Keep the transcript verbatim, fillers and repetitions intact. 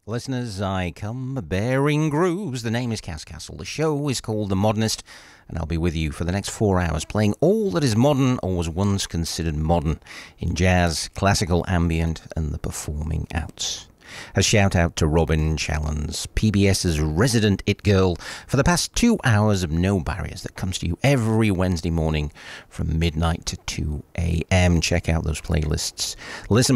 Listeners, I come bearing grooves. The name is Cas Castle. The show is called The Modernist, and I'll be with you for the next four hours playing all that is modern or was once considered modern in jazz, classical, ambient, and the performing arts. A shout out to Robin Challens, PBS's resident it girl, for the past two hours of No Barriers that comes to you every Wednesday morning from midnight to two a.m. Check out those playlists. Listen